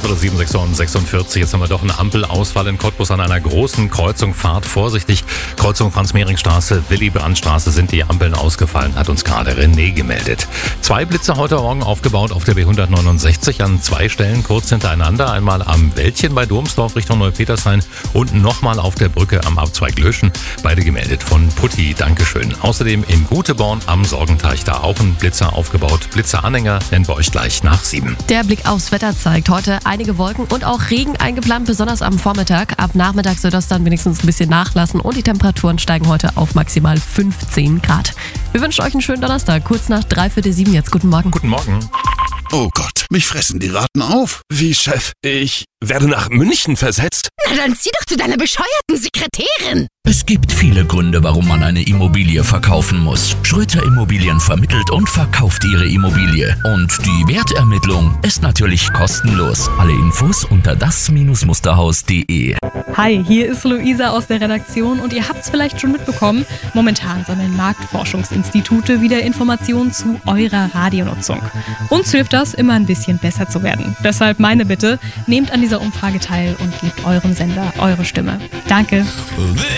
oder 7:46. Jetzt haben wir doch einen Ampelausfall in Cottbus an einer großen Kreuzung. Fahrt vorsichtig. Kreuzung Franz-Mehring-Straße, Willy-Brandt-Straße sind die Ampeln ausgefallen, hat uns gerade René gemeldet. 2 Blitze heute Morgen aufgebaut auf der B169 an 2 Stellen kurz hintereinander. Einmal am Wäldchen bei Domsdorf Richtung Neupetershain und nochmal auf der Brücke am Abzweig Löschen. Beide gemeldet von Putti. Dankeschön. Außerdem in Guteborn am Sorgenteich da auch ein Blitzer aufgebaut. Blitzeranhänger nennen wir euch gleich nach 7. Der Blick aufs Wetter zeigt heute einige Wolken und auch Regen eingeplant, besonders am Vormittag. Ab Nachmittag soll das dann wenigstens ein bisschen nachlassen und die Temperaturen steigen heute auf maximal 15 Grad. Wir wünschen euch einen schönen Donnerstag. Kurz nach 6:45 jetzt. Guten Morgen. Guten Morgen. Oh Gott, mich fressen die Ratten auf. Wie, Chef? Ich werde nach München versetzt? Na dann zieh doch zu deiner bescheuerten Sekretärin. Es gibt viele Gründe, warum man eine Immobilie verkaufen muss. Schröter Immobilien vermittelt und verkauft ihre Immobilie. Und die Wertermittlung ist natürlich kostenlos. Alle Infos unter das-musterhaus.de. Hi, hier ist Luisa aus der Redaktion und ihr habt es vielleicht schon mitbekommen, momentan sammeln Marktforschungsinstitute wieder Informationen zu eurer Radionutzung. Uns hilft das, immer ein bisschen besser zu werden. Deshalb meine Bitte, nehmt an dieser Umfrage teil und gebt eurem Sender eure Stimme. Danke.